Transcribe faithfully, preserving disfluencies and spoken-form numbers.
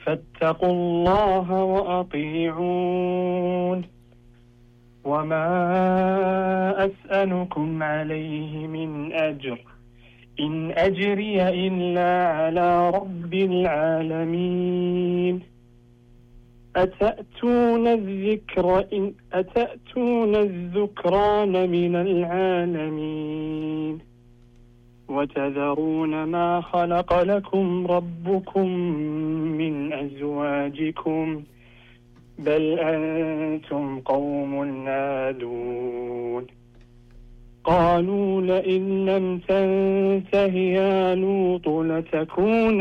فاتقوا الله وأطيعون وما أسألكم عليه من أجر إن أجري إلا على رب العالمين أتأتون الذكر إن أتأتون الذكران من العالمين وتذرون ما خلق لكم ربكم من أزواجكم بل أنتم قوم عادون قالوا لئن لم تنته يا لوط لتكون